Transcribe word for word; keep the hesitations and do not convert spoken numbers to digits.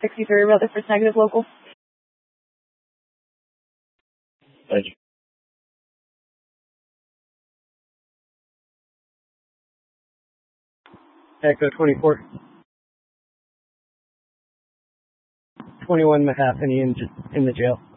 sixty-three, Rutherford, negative local. Thank you. Echo twenty-four. twenty-one Mahaffey in, in the jail.